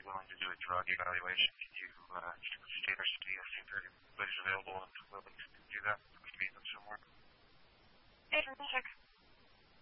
willing to do a drug evaluation. Can you state or see if everybody's available and willing to do that? We can meet them somewhere. Hey, check.